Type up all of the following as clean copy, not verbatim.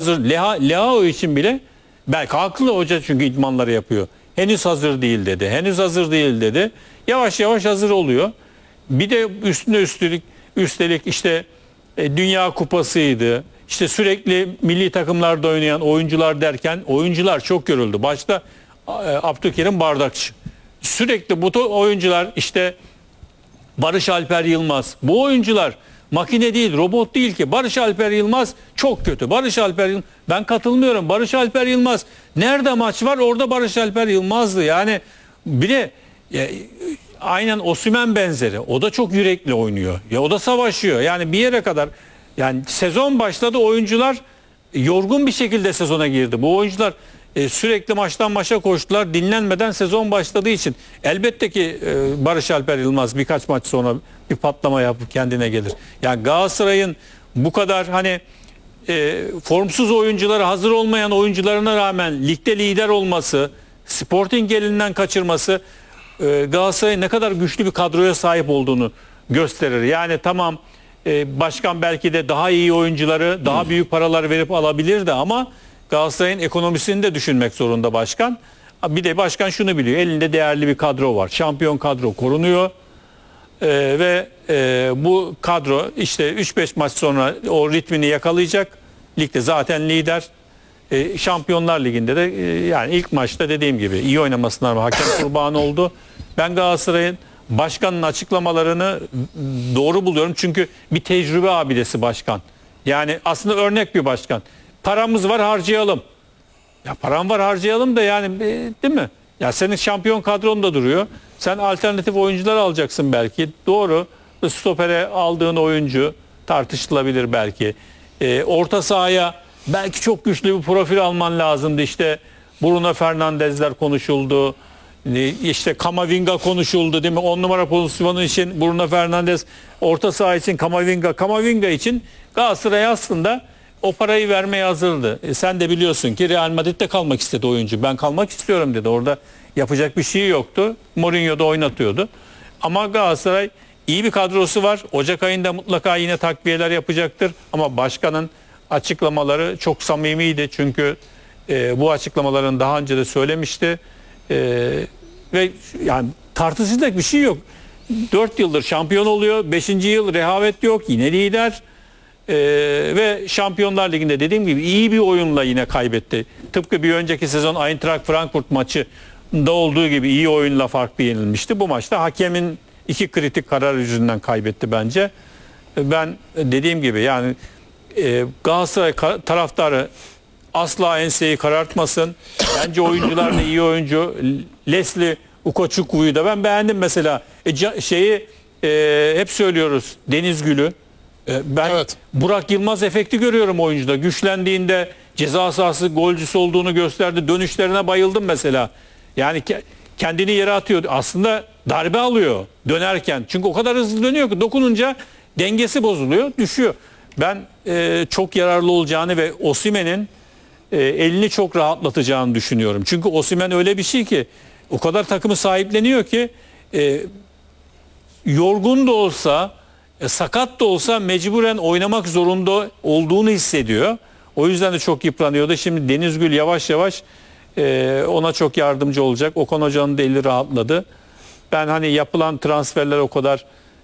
hazır. Leao için bile belki haklı hoca çünkü idmanları yapıyor. Henüz hazır değil dedi. Henüz hazır değil dedi. Yavaş yavaş hazır oluyor. Bir de üstelik işte Dünya Kupası'ydı. İşte sürekli milli takımlarda oynayan oyuncular derken oyuncular çok yoruldu. Başta Abdülkerim Bardakçı. Sürekli bu oyuncular işte Barış Alper Yılmaz. Bu oyuncular makine değil, robot değil ki. Barış Alper Yılmaz çok kötü. Barış Alper Yılmaz, ben katılmıyorum. Barış Alper Yılmaz nerede maç var orada Barış Alper Yılmaz'dı. Yani bir de aynen Osimhen benzeri. O da çok yürekli oynuyor. Ya o da savaşıyor. Yani bir yere kadar yani sezon başladı oyuncular yorgun bir şekilde sezona girdi. Bu oyuncular sürekli maçtan maça koştular. Dinlenmeden sezon başladığı için elbette ki Barış Alper Yılmaz birkaç maç sonra bir patlama yapıp kendine gelir. Yani Galatasaray'ın bu kadar hani formsuz oyuncuları hazır olmayan oyuncularına rağmen ligde lider olması, Sporting elinden kaçırması Galatasaray'ın ne kadar güçlü bir kadroya sahip olduğunu gösterir. Yani tamam başkan belki de daha iyi oyuncuları daha büyük paralar verip alabilirdi ama Galatasaray'ın ekonomisini de düşünmek zorunda başkan. Bir de başkan şunu biliyor. Elinde değerli bir kadro var. Şampiyon kadro korunuyor. Ve bu kadro işte 3-5 maç sonra o ritmini yakalayacak. Ligde zaten lider. Şampiyonlar Ligi'nde de yani ilk maçta dediğim gibi iyi oynamasına rağmen hakem kurbanı oldu. Ben Galatasaray'ın başkanın açıklamalarını doğru buluyorum. Çünkü bir tecrübe abidesi başkan. Yani aslında örnek bir başkan. Paramız var harcayalım. Ya param var harcayalım da yani değil mi? Ya senin şampiyon kadron da duruyor. Sen alternatif oyuncular alacaksın belki. Doğru. Stopere aldığın oyuncu tartışılabilir belki. Orta sahaya belki çok güçlü bir profil alman lazımdı. İşte Bruno Fernandes'ler konuşuldu. İşte Kamavinga konuşuldu değil mi? 10 numara pozisyonu için Bruno Fernandes, orta saha için Kamavinga için Galatasaray aslında o parayı vermeye hazırdı. Sen de biliyorsun ki Real Madrid'de kalmak istedi oyuncu. Ben kalmak istiyorum dedi. Orada yapacak bir şey yoktu. Mourinho da oynatıyordu. Ama Galatasaray iyi bir kadrosu var. Ocak ayında mutlaka yine takviyeler yapacaktır. Ama başkanın açıklamaları çok samimiydi. Çünkü bu açıklamaların daha önce de söylemişti. Ve yani tartışacak bir şey yok. 4 yıldır şampiyon oluyor. 5. yıl rehavet yok. Yine lider. Ve Şampiyonlar Ligi'nde dediğim gibi iyi bir oyunla yine kaybetti. Tıpkı bir önceki sezon Eintracht Frankfurt maçında olduğu gibi iyi oyunla farklı yenilmişti. Bu maçta hakemin 2 kritik karar yüzünden kaybetti bence. Ben dediğim gibi yani Galatasaray taraftarı asla enseyi karartmasın. Bence oyuncular da iyi oyuncu. Leslie Ukoçuklu'yu da ben beğendim mesela. Hep söylüyoruz Deniz Gül'ü. Ben evet. Burak Yılmaz efekti görüyorum oyuncuda. Güçlendiğinde ceza sahası golcüsü olduğunu gösterdi. Dönüşlerine bayıldım mesela. Yani kendini yere atıyor. Aslında darbe alıyor dönerken. Çünkü o kadar hızlı dönüyor ki dokununca dengesi bozuluyor, düşüyor. Ben çok yararlı olacağını ve Osimhen'in elini çok rahatlatacağını düşünüyorum. Çünkü Osimhen öyle bir şey ki o kadar takımı sahipleniyor ki yorgun da olsa sakat da olsa mecburen oynamak zorunda olduğunu hissediyor. O yüzden de çok yıpranıyordu. Şimdi Deniz Gül yavaş yavaş ona çok yardımcı olacak. Okan Hoca'nın da eli rahatladı. Ben hani yapılan transferler o kadar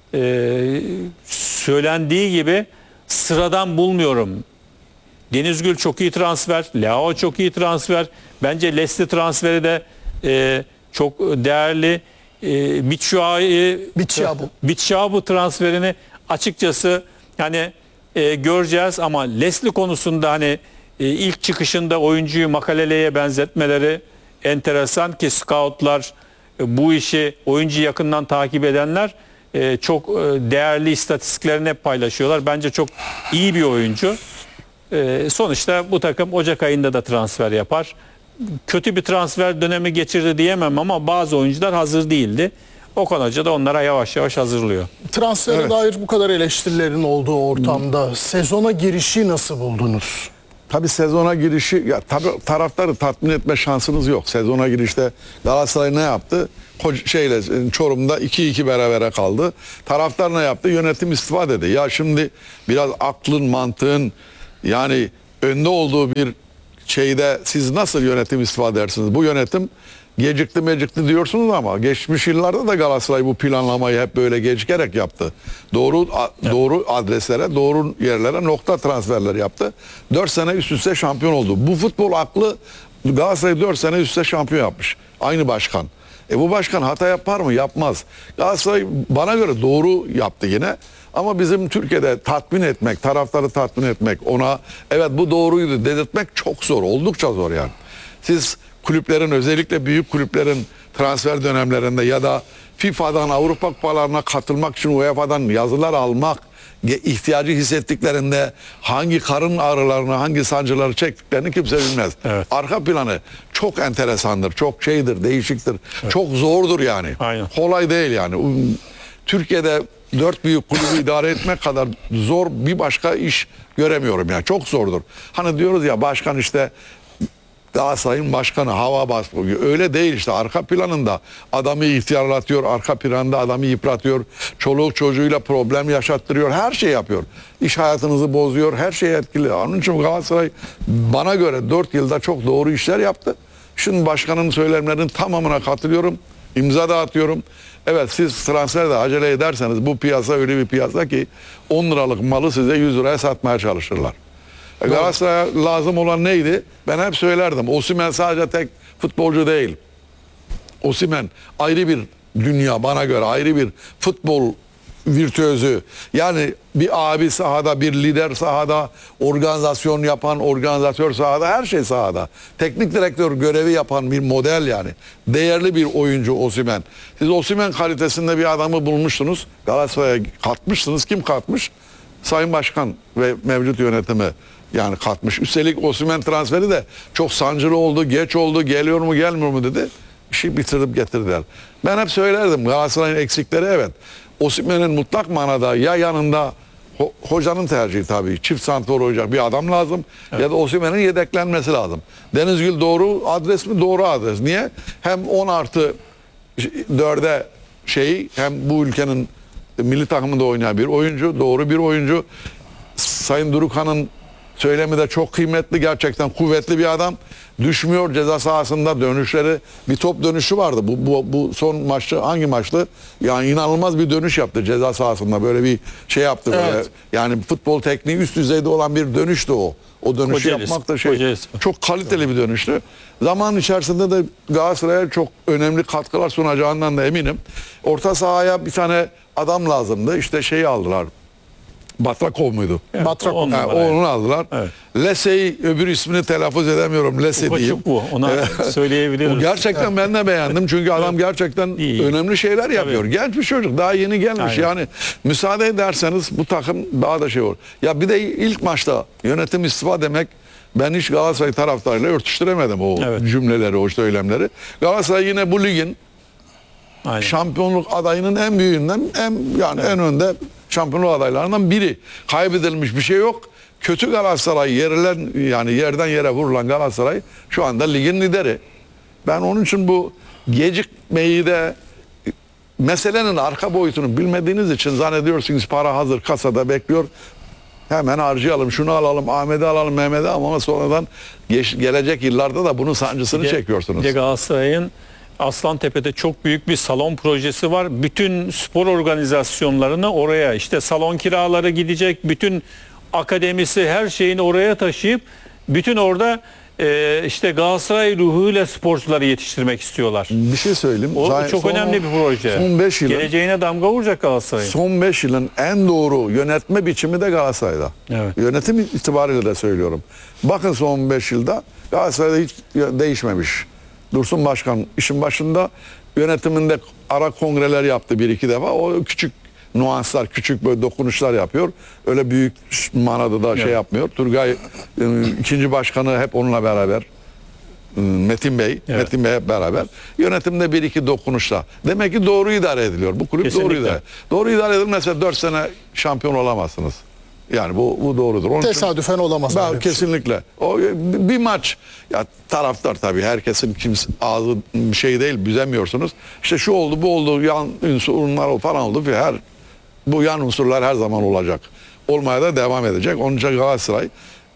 söylendiği gibi sıradan bulmuyorum. Deniz Gül çok iyi transfer. Leao çok iyi transfer. Bence Leslie transferi de çok değerli. Bitshuabu transferini açıkçası hani göreceğiz ama Leslie konusunda hani ilk çıkışında oyuncuyu Makalele'ye benzetmeleri enteresan ki scoutlar bu işi oyuncu yakından takip edenler çok değerli istatistiklerini hep paylaşıyorlar. Bence çok iyi bir oyuncu. Sonuçta bu takım Ocak ayında da transfer yapar. Kötü bir transfer dönemi geçirdi diyemem ama bazı oyuncular hazır değildi. Okan Hoca da onlara yavaş yavaş hazırlıyor. Transfere dair bu kadar eleştirilerin olduğu ortamda sezona girişi nasıl buldunuz? Tabii sezona girişi ya tabii taraftarı tatmin etme şansınız yok. Sezona girişte Galatasaray ne yaptı? Çorum'da 2-2 berabere kaldı. Taraftar ne yaptı? Yönetim istifa dedi. Ya şimdi biraz aklın, mantığın yani önde olduğu bir şeyde siz nasıl yönetim istifa edersiniz? Bu yönetim gecikti diyorsunuz ama geçmiş yıllarda da Galatasaray bu planlamayı hep böyle gecikerek yaptı. Doğru adreslere, doğru yerlere nokta transferleri yaptı. 4 sene üst üste şampiyon oldu. Bu futbol aklı Galatasaray 4 sene üst üste şampiyon yapmış. Aynı başkan. Bu başkan hata yapar mı? Yapmaz. Galatasaray bana göre doğru yaptı yine. Ama bizim Türkiye'de tatmin etmek, taraftarı tatmin etmek, ona evet bu doğruydu dedirtmek çok zor. Oldukça zor yani. Siz kulüplerin, özellikle büyük kulüplerin transfer dönemlerinde ya da FIFA'dan, Avrupa Kupalarına katılmak için UEFA'dan yazılar almak ihtiyacı hissettiklerinde hangi karın ağrılarını, hangi sancıları çektiklerini kimse bilmez. Evet. Arka planı çok enteresandır, çok şeydir, değişiktir, çok zordur yani. Aynen. Kolay değil yani. Türkiye'de 4 büyük kulübü idare etmek kadar zor bir başka iş göremiyorum yani. Çok zordur. Hani diyoruz ya başkan işte Galatasaray'ın başkanı hava basıyor. Öyle değil işte, arka planında adamı ihtiyarlatıyor, arka planda adamı yıpratıyor, çoluk çocuğuyla problem yaşattırıyor, her şey yapıyor. İş hayatınızı bozuyor, her şey etkili. Onun için Galatasaray bana göre 4 yılda çok doğru işler yaptı. Şimdi başkanın söylemlerinin tamamına katılıyorum, imza da atıyorum. Evet, siz transferde acele ederseniz bu piyasa öyle bir piyasa ki 10 liralık malı size 100 liraya satmaya çalışırlar. Galatasaray'a lazım olan neydi? Ben hep söylerdim. Osimhen sadece tek futbolcu değil. Osimhen ayrı bir dünya, bana göre ayrı bir futbol virtüözü. Yani bir abi sahada, bir lider sahada, organizasyon yapan, organizatör sahada, her şey sahada. Teknik direktör görevi yapan bir model yani. Değerli bir oyuncu Osimhen. Siz Osimhen kalitesinde bir adamı bulmuştunuz. Galatasaray'a katmışsınız. Kim katmış? Sayın Başkan ve mevcut yönetimi yani katmış. Üstelik Osimhen transferi de çok sancılı oldu, geç oldu, geliyor mu gelmiyor mu dedi. İşi bitirip getirdiler. Ben hep söylerdim Galatasaray'ın eksikleri evet. Osimhen'in mutlak manada ya yanında hocanın tercihi tabii. Çift santrfor olacak bir adam lazım. Evet. Ya da Osimhen'in yedeklenmesi lazım. Denizgül doğru adres mi? Doğru adres. Niye? Hem 10+4'e hem bu ülkenin milli takımında oynayan bir oyuncu. Doğru bir oyuncu. Sayın Durukan'ın söylemi de çok kıymetli. Gerçekten kuvvetli bir adam. Düşmüyor ceza sahasında dönüşleri. Bir top dönüşü vardı. Bu son maçta hangi maçtı? Yani inanılmaz bir dönüş yaptı ceza sahasında. Böyle bir şey yaptı. Evet. Böyle. Yani futbol tekniği üst düzeyde olan bir dönüştü o. O dönüşü Kocaeli, yapmak da Kocaeli. çok kaliteli bir dönüştü. Zaman içerisinde de Galatasaray'a çok önemli katkılar sunacağından da eminim. Orta sahaya bir tane adam lazımdı. İşte aldılar. Batrakov muydu? Evet, Batrakov. on numara, Onu aldılar. Evet. Lese'yi öbür ismini telaffuz edemiyorum. Lese diyeyim. Bu. Ona söyleyebiliriz. O gerçekten ben de beğendim. Çünkü adam gerçekten İyi. önemli şeyler yapıyor. Tabii. Genç bir çocuk. Daha yeni gelmiş. Aynen. Yani müsaade ederseniz bu takım daha da olur. Ya bir de ilk maçta yönetim istifa demek, ben hiç Galatasaray taraftarıyla örtüştüremedim o Evet. cümleleri, o söylemleri. Galatasaray yine bu ligin Aynen. şampiyonluk adayının en büyüğünden, en önde şampiyonluk adaylarından biri. Kaybedilmiş bir şey yok. Kötü Galatasaray, yerden yere vurulan Galatasaray şu anda ligin lideri. Ben onun için bu gecikmeyi de meselenin arka boyutunu bilmediğiniz için zannediyorsunuz para hazır kasada bekliyor. Hemen harcayalım, şunu alalım, Ahmet'i alalım, Mehmet'i ama sonradan gelecek yıllarda da bunun sancısını çekiyorsunuz. Bir de Galatasaray'ın Aslantepe'de çok büyük bir salon projesi var. Bütün spor organizasyonlarını oraya, işte salon kiraları gidecek, bütün akademisi, her şeyini oraya taşıyıp bütün orada işte Galatasaray ruhuyla sporcuları yetiştirmek istiyorlar. Bir şey söyleyeyim. O çok önemli bir proje. Son 5 yılın Geleceğine damga vuracak Galatasaray'ın. Son 5 yılın en doğru yönetme biçimi de Galatasaray'da. Evet. Yönetim itibariyle de söylüyorum. Bakın son 5 yılda Galatasaray'da hiç değişmemiş. Dursun Başkan işin başında, yönetiminde ara kongreler yaptı 1-2 defa. O küçük nuanslar, küçük böyle dokunuşlar yapıyor. Öyle büyük manada da şey yapmıyor. Turgay ikinci başkanı hep onunla beraber. Metin Bey, Evet. Metin Bey hep beraber. Yönetimde 1-2 dokunuşla. Demek ki doğru idare ediliyor. Bu kulüp Kesinlikle. doğru idare. Doğru idare edilmezse 4 sene şampiyon olamazsınız. Yani bu doğrudur. Onun için Tesadüfen olamaz. ben öyle bir şey. kesinlikle. O bir maç, ya taraftar tabii, herkesin kimse ağzı şey değil, büzemiyorsunuz. İşte şu oldu, bu oldu, yan unsurlar falan oldu. Bu yan unsurlar her zaman olacak. Olmaya da devam edecek. Onun için Galatasaray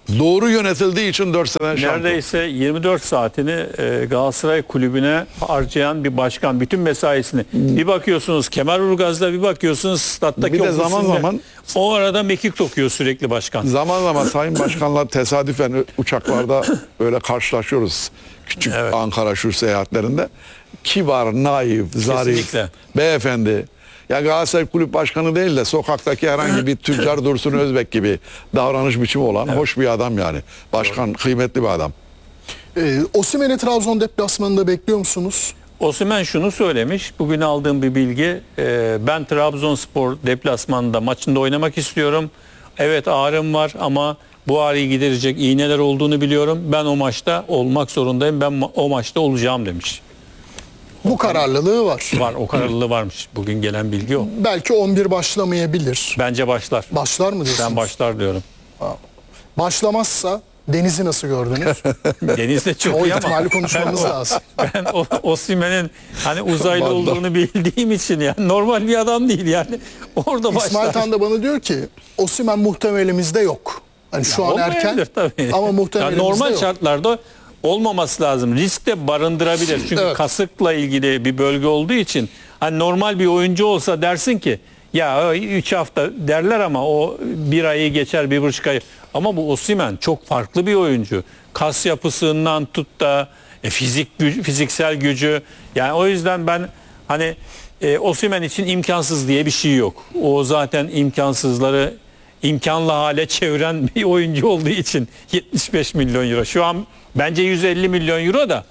doğru yönetildiği için 4 sene şampiyon. Neredeyse 24 saatini Galatasaray kulübüne harcayan bir başkan, bütün mesaisini. Bir bakıyorsunuz Kemerburgaz'da, bir bakıyorsunuz stattaki Bir de zaman ofisinde. zaman- o arada mekik tokuyor sürekli başkan. Zaman zaman sayın başkanlar tesadüfen uçaklarda böyle karşılaşıyoruz. Küçük Evet. Ankara şu seyahatlerinde. Kibar, naif, zarif, Kesinlikle. beyefendi. Ya Galatasaray Kulüp Başkanı değil de sokaktaki herhangi bir tüccar Dursun Özbek gibi davranış biçimi olan hoş bir adam yani. Başkan, kıymetli bir adam. Osimhen'i Trabzon deplasmanında bekliyor musunuz? Osimhen şunu söylemiş. Bugün aldığım bir bilgi. Ben Trabzonspor deplasmanında maçında oynamak istiyorum. Evet ağrım var ama bu ağrıyı giderecek iğneler olduğunu biliyorum. Ben o maçta olmak zorundayım. Ben o maçta olacağım demiş. Bu kararlılığı var. Var, o kararlılığı varmış. Bugün gelen bilgi o. Belki 11 başlamayabilir. Bence başlar. Başlar mı diyorsunuz? Ben başlar diyorum. Başlamazsa Deniz'i nasıl gördünüz? Deniz de çok O iyi ama ihtimali konuşmamız lazım. ben Osimhen'in hani uzaylı Vallahi. olduğunu bildiğim için yani normal bir adam değil yani. Orada İsmail başlar. Tan da bana diyor ki Osimhen muhtemelimizde yok. Hani şu an erken Olmayabilir tabii. ama muhtemelimizde Yani normal yok. şartlarda olmaması lazım. Risk de barındırabilir. Çünkü Evet. kasıkla ilgili bir bölge olduğu için hani normal bir oyuncu olsa dersin ki ya 3 hafta derler ama o bir ayı geçer, 1,5 ay. Ama bu Osimhen çok farklı bir oyuncu. Kas yapısından tut da fiziksel gücü. Yani o yüzden ben hani Osimhen için imkansız diye bir şey yok. O zaten imkansızları imkanlı hale çeviren bir oyuncu olduğu için 75 milyon euro. Şu an bence 150 milyon euro da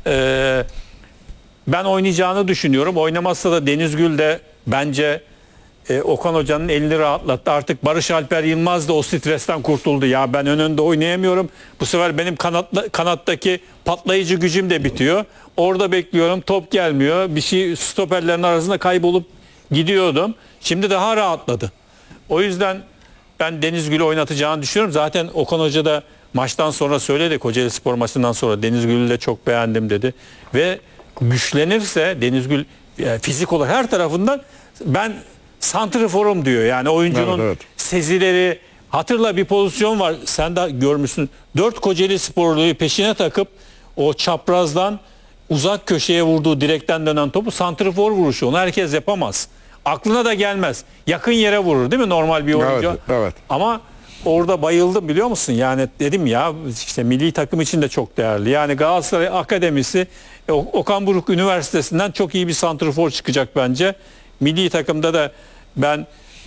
ben oynayacağını düşünüyorum. Oynamazsa da Deniz Gül de bence Okan Hoca'nın elini rahatlattı. Artık Barış Alper Yılmaz da o stresten kurtuldu. Ya ben önünde oynayamıyorum. Bu sefer benim kanattaki patlayıcı gücüm de bitiyor. Orada bekliyorum. Top gelmiyor. Bir şey stoperlerin arasında kaybolup gidiyordum. Şimdi daha rahatladı. O yüzden ben Deniz Gül'ü oynatacağını düşünüyorum. Zaten Okan Hoca da maçtan sonra söyledi. Kocaelispor maçından sonra Deniz Gül'ü de çok beğendim dedi. Ve güçlenirse Deniz Gül fizik olarak her tarafından ben santriforum diyor. Yani oyuncunun Evet. sezileri, hatırla bir pozisyon var. Sen de görmüşsün. 4 Kocaelisporluyu peşine takıp o çaprazdan uzak köşeye vurduğu direkten dönen topu santrifor vuruşu. Onu herkes yapamaz. Aklına da gelmez. Yakın yere vurur değil mi normal bir oyuncu? Evet, evet. Ama orada bayıldım biliyor musun? Yani dedim ya işte milli takım için de çok değerli. Yani Galatasaray Akademisi Okan Buruk Üniversitesi'nden çok iyi bir santrifor çıkacak bence. Milli takımda da ben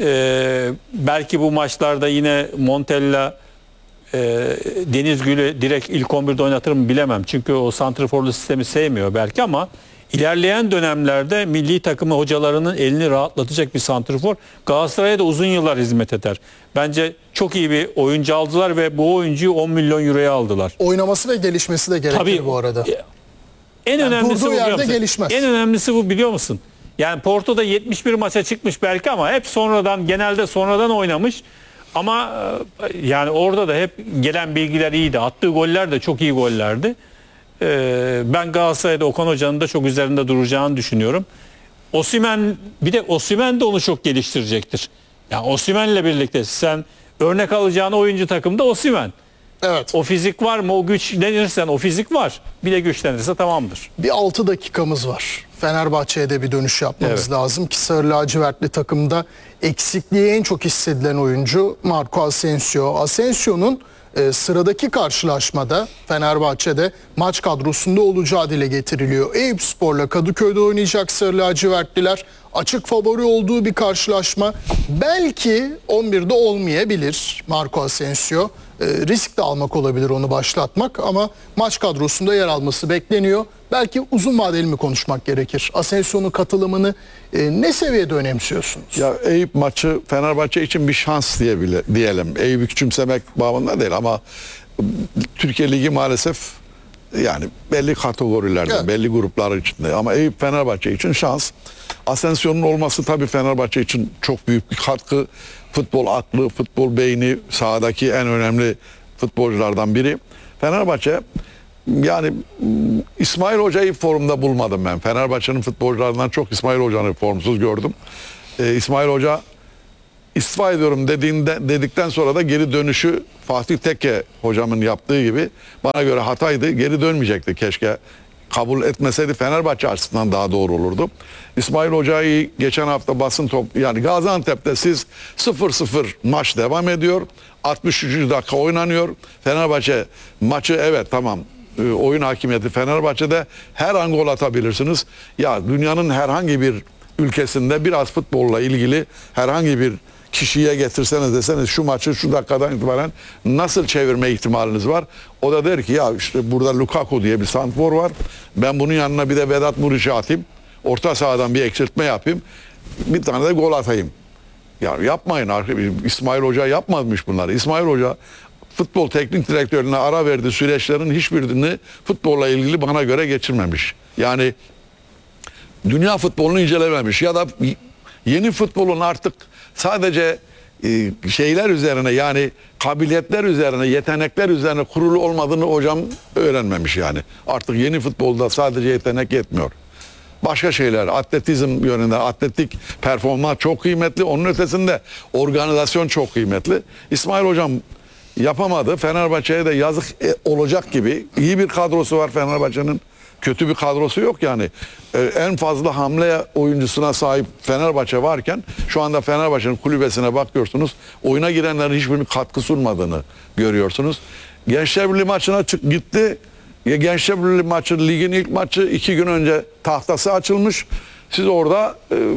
belki bu maçlarda yine Montella Deniz Gül'ü direkt ilk 11'de oynatır mı bilemem. Çünkü o santriforlu sistemi sevmiyor belki ama ilerleyen dönemlerde milli takımı hocalarının elini rahatlatacak bir santrifor Galatasaray'a da uzun yıllar hizmet eder. Bence çok iyi bir oyuncu aldılar ve bu oyuncuyu 10 milyon euroya aldılar. Oynaması ve gelişmesi de gerekir Tabii bu arada. En Yani önemlisi durduğu bu biliyor yerde musun? gelişmez. En önemlisi bu biliyor musun? Yani Porto'da 71 maça çıkmış belki ama hep genelde sonradan oynamış. Ama yani orada da hep gelen bilgiler iyiydi. Attığı goller de çok iyi gollerdi. Ben Galatasaray'da Okan Hoca'nın da çok üzerinde duracağını düşünüyorum. Bir de Osimhen de onu çok geliştirecektir. Yani Osimhen'le birlikte sen örnek alacağın oyuncu takımda Osimhen. Evet. O fizik var mı? O güçlenirsen o fizik var. Bir de güçlenirse tamamdır. Bir 6 dakikamız var. Fenerbahçe'ye de bir dönüş yapmamız Evet. lazım ki Sarı Lacivertli takımda eksikliği en çok hissedilen oyuncu Marco Asensio. Asensio'nun sıradaki karşılaşmada Fenerbahçe'de maç kadrosunda olacağı dile getiriliyor. Eyüpspor'la Kadıköy'de oynayacak Sarı Lacivertliler. Açık favori olduğu bir karşılaşma. Belki 11'de olmayabilir Marco Asensio. Risk de almak olabilir onu başlatmak ama maç kadrosunda yer alması bekleniyor. Belki uzun vadeli mi konuşmak gerekir? Asensio'nun katılımını ne seviyede önemsiyorsunuz? Ya Eyüp maçı Fenerbahçe için bir şans diyelim. Eyüp'ü küçümsemek babında değil ama Türkiye Ligi maalesef yani belli kategorilerde, Evet. belli gruplar içinde ama Eyüp Fenerbahçe için şans. Asensio'nun olması tabii Fenerbahçe için çok büyük bir katkı. Futbol aklı, futbol beyni sahadaki en önemli futbolculardan biri. Fenerbahçe yani İsmail Hoca'yı formda bulmadım ben. Fenerbahçe'nin futbolcularından çok İsmail Hoca'nı formsuz gördüm. İsmail Hoca istifa ediyorum dedikten sonra da geri dönüşü Fatih Tekke hocamın yaptığı gibi bana göre hataydı. Geri dönmeyecekti, keşke kabul etmeseydi Fenerbahçe açısından daha doğru olurdu. İsmail Hoca'yı geçen hafta yani Gaziantep'te siz 0-0 maç devam ediyor. 63. dakika oynanıyor. Fenerbahçe maçı, evet tamam, oyun hakimiyeti Fenerbahçe'de, her an gol atabilirsiniz. Ya dünyanın herhangi bir ülkesinde biraz futbolla ilgili herhangi bir kişiye getirseniz, deseniz şu maçı şu dakikadan itibaren nasıl çevirme ihtimaliniz var? O da der ki ya işte burada Lukaku diye bir santrfor var. Ben bunun yanına bir de Vedat Muriç'i atayım. Orta sahadan bir eksiltme yapayım. Bir tane de gol atayım. Ya yapmayın arkadaşlar. İsmail Hoca yapmamış bunları. İsmail Hoca futbol teknik direktörüne ara verdiği süreçlerin hiçbirini futbolla ilgili bana göre geçirmemiş. Yani dünya futbolunu incelememiş ya da yeni futbolun artık sadece şeyler üzerine, yani kabiliyetler üzerine, yetenekler üzerine kurulu olmadığını hocam öğrenmemiş yani. Artık yeni futbolda sadece yetenek yetmiyor. Başka şeyler, atletizm yönünde, atletik performans çok kıymetli. Onun ötesinde organizasyon çok kıymetli. İsmail hocam yapamadı. Fenerbahçe'ye de yazık olacak gibi. İyi bir kadrosu var Fenerbahçe'nin. Kötü bir kadrosu yok yani. En fazla hamle oyuncusuna sahip Fenerbahçe varken şu anda Fenerbahçe'nin kulübesine bakıyorsunuz. Oyuna girenlerin hiçbirinin katkı sunmadığını görüyorsunuz. Gençler Birliği maçına gitti. Gençler Birliği maçı, ligin ilk maçı 2 gün önce tahtası açılmış. Siz orada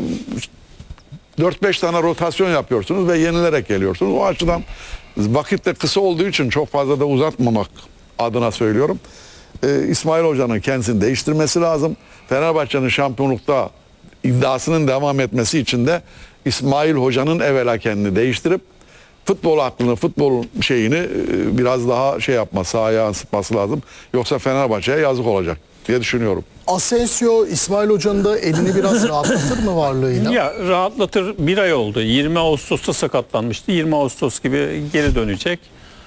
4-5 tane rotasyon yapıyorsunuz ve yenilerek geliyorsunuz. O açıdan vakit de kısa olduğu için çok fazla da uzatmamak adına söylüyorum. İsmail Hoca'nın kendisini değiştirmesi lazım. Fenerbahçe'nin şampiyonlukta iddiasının devam etmesi için de İsmail Hoca'nın evvela kendini değiştirip futbol aklını, futbol şeyini biraz daha sahaya yansıtması lazım. Yoksa Fenerbahçe'ye yazık olacak diye düşünüyorum. Asensio İsmail Hoca'nın da elini biraz rahatlatır mı varlığıyla? Ya rahatlatır, bir ay oldu. 20 Ağustos'ta sakatlanmıştı. 20 Ağustos gibi geri dönecek.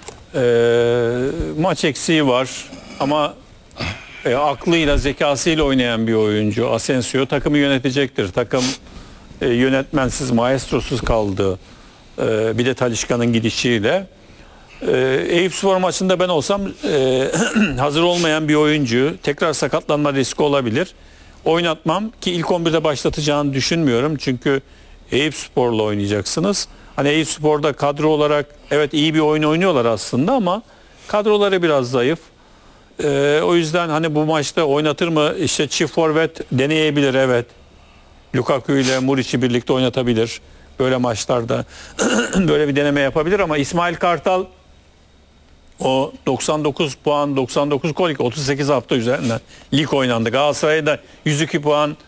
Maç eksiği var ama aklıyla, zekasıyla oynayan bir oyuncu. Asensio takımı yönetecektir. Takım yönetmensiz, maestrosuz kaldı. Bir de Talisca'nın gidişiyle. Eyüpspor maçında ben olsam hazır olmayan bir oyuncu, tekrar sakatlanma riski olabilir. Oynatmam ki ilk 11'de başlatacağını düşünmüyorum. Çünkü Eyüpspor'la oynayacaksınız. Hani Eyüpspor'da kadro olarak evet iyi bir oyun oynuyorlar aslında ama kadroları biraz zayıf. O yüzden hani bu maçta oynatır mı? İşte çift forvet deneyebilir, evet. Lukaku ile Muriç'i birlikte oynatabilir. Böyle maçlarda böyle bir deneme yapabilir ama İsmail Kartal o 99 puan, 99 gol, 38 hafta üzerinden lig oynandı. Galatasaray'da 102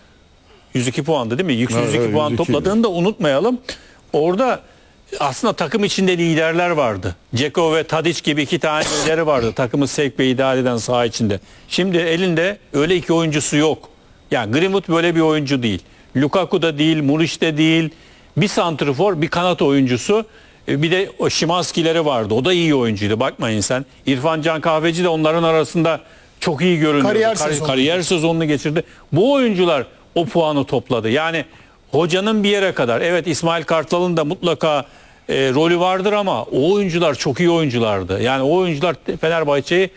puandı değil mi? 102 evet, puan 102'ydi. topladığını da unutmayalım. Orada aslında takım içinde liderler vardı. Dzeko ve Tadic gibi 2 tane lideri vardı. Takımı sevk ve idare eden saha içinde. Şimdi elinde öyle 2 oyuncusu yok. Yani Greenwood böyle bir oyuncu değil. Lukaku da değil, Muriç de değil. Bir santrfor, bir kanat oyuncusu. Bir de o Şimanski'leri vardı. O da iyi oyuncuydu. Bakmayın sen. İrfan Can Kahveci de onların arasında çok iyi görünüyordu. Kariyer sezonunu geçirdi. Bu oyuncular o puanı topladı. Yani hocanın bir yere kadar. Evet, İsmail Kartal'ın da mutlaka rolü vardır ama o oyuncular çok iyi oyunculardı. Yani o oyuncular Fenerbahçe'yi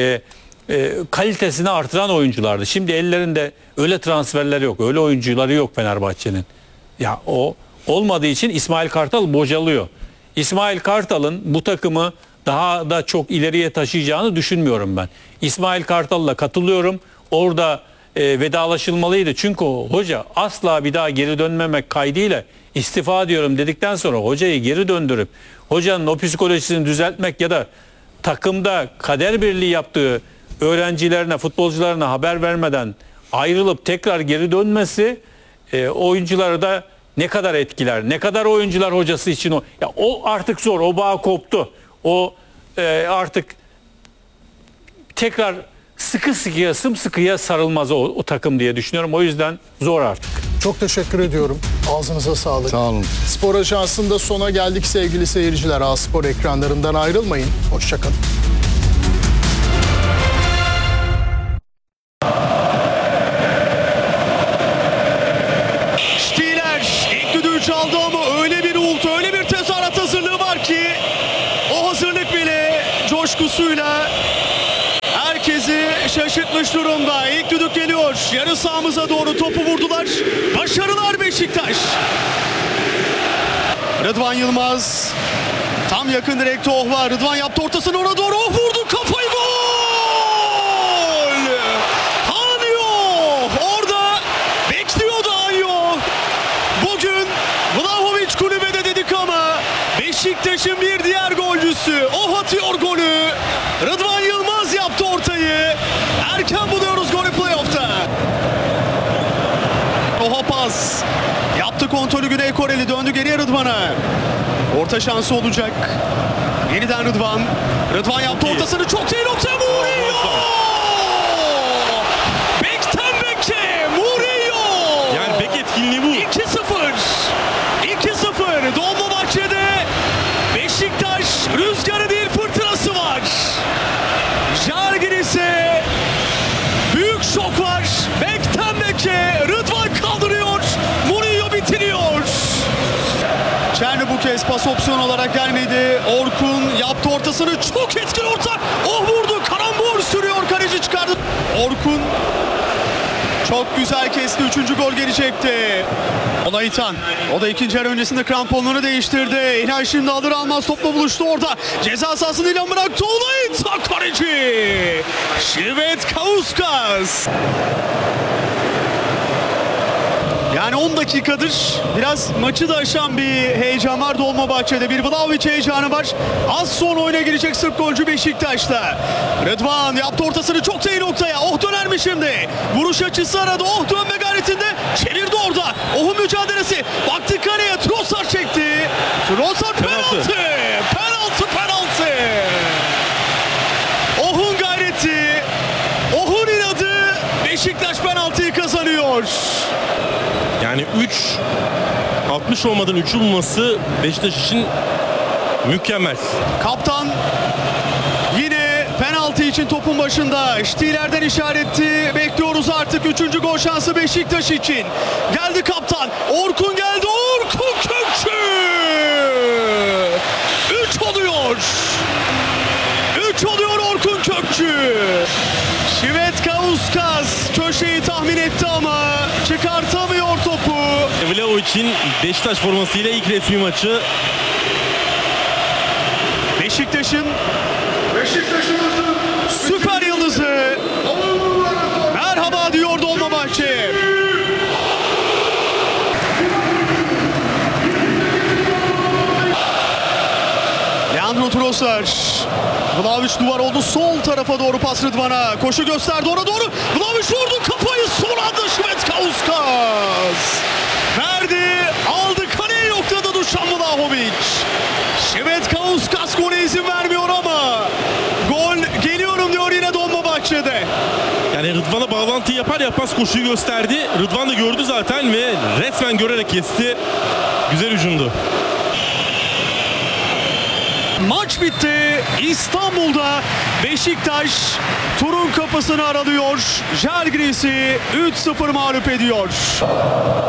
kalitesini artıran oyunculardı. Şimdi ellerinde öyle transferler yok. Öyle oyuncuları yok Fenerbahçe'nin. Ya o olmadığı için İsmail Kartal bocalıyor. İsmail Kartal'ın bu takımı daha da çok ileriye taşıyacağını düşünmüyorum ben. İsmail Kartal'la katılıyorum. Orada vedalaşılmalıydı. Çünkü o hoca asla bir daha geri dönmemek kaydıyla istifa diyorum dedikten sonra hocayı geri döndürüp hocanın o psikolojisini düzeltmek ya da takımda kader birliği yaptığı öğrencilerine, futbolcularına haber vermeden ayrılıp tekrar geri dönmesi oyuncuları da ne kadar etkiler? Ne kadar oyuncular hocası için o artık zor. O bağ koptu. O artık tekrar sıkıya sımsıkıya sarılmaz o takım diye düşünüyorum. O yüzden zor artık. Çok teşekkür ediyorum. Ağzınıza sağlık. Sağ olun. Spor Ajansı'nda sona geldik sevgili seyirciler. A-Spor ekranlarından ayrılmayın. Hoşçakalın. Stieler ilk düdüğü çaldı ama öyle bir uğultu, öyle bir şaşırtmış durumda. İlk düdük geliyor. Yarı sahamıza doğru topu vurdular. Başarılar Beşiktaş. Rıdvan Yılmaz. Tam yakın direkte var. Rıdvan yaptı ortasını ona doğru. Vurdu kafayı, gol! Anyo! Orada bekliyordu Anyo. Bugün Vlahovic kulübede dedik ama Beşiktaş'ın bir diğer golcüsü. O atıyor golü. Rıdvan Yılmaz yaptı ortayı. Erken buluyoruz golü playoff'ta. Oha pas. Yaptı kontrolü Güney Koreli. Döndü geriye Rıdvan'a. Orta şansı olacak. Yeniden Rıdvan. Rıdvan yaptı ortasını, çok iyi nokta. Murillo! Bekten beke. Murillo! Yani bek etkinliği bu. 2-0. 2-0. Dolmabahçe'de Beşiktaş rüzgarı değil fırtınası var. Žalgiris'e büyük şok var. Bekten beke. Rıdvan kaldırıyor. Murillo bitiriyor. Çerni bu kez pas opsiyon olarak gelmedi. Orkun yaptı ortasını. Çok etkili orta. Oh, vurdu. Karambol sürüyor. Kaleci çıkardı. Orkun çok güzel kesti. 3. gol gelecekti. Olaytan. O da ikinci yarı öncesinde kramponlarını değiştirdi. İlhan şimdi alır almaz topla buluştu orada. Ceza sahasını ilan bıraktı. Olaytan kaleci. Şivet Kauskas. Yani 10 dakikadır biraz maçı da aşan bir heyecan var Dolmabahçe'de. Bir Vlahovic heyecanı var. Az sonra oyuna girecek Sırp golcü Beşiktaş'ta. Rıdvan yaptı ortasını, çok iyi noktaya. Oh, döner mi şimdi? Vuruş açısı aradı. Oh, dönme gayretinde. Çevirdi orada. Oh'un mücadelesi. Baktı kaleye. Trossard çekti. Trossard penaltı. Penaltı. Oh'un gayreti. Oh'un inadı. Beşiktaş penaltıyı kazanıyor. Yani 60 olmadan 3'ü bulması Beşiktaş için mükemmel. Kaptan yine penaltı için topun başında. Stieler'den işaretti. Bekliyoruz artık 3. gol şansı Beşiktaş için. Geldi kaptan. Orkun geldi. Orkun Kökçü. 3 oluyor. 3 oluyor Orkun Kökçü. Şivet Kauskas köşeyi tahmin etti ama çıkartamıyor topu. Vlahovic'in Beşiktaş formasıyla ilk resmi maçı. Beşiktaş'ın süper yıldızı merhaba diyor Dolmabahçe. Leandro Trossard. Vlahovic duvar oldu. Sol tarafa doğru pas Rıdvan'a. Koşu gösterdi ona doğru. Vlahovic vurdu kafayı. Son anda Şivet Kauskas. Verdi. Aldı. Kaleye yokladı Dušan Vlahovic. Şivet Kauskas gole izin vermiyor ama gol geliyorum diyor yine Dolmabahçe'de. Yani Rıdvan'a bağlantıyı yapar yapmaz koşuyu gösterdi. Rıdvan da gördü zaten ve resmen görerek kesti. Güzel hücumdu. Maç bitti. İstanbul'da Beşiktaş turun kapısını aralıyor. Žalgiris'i 3-0 mağlup ediyor.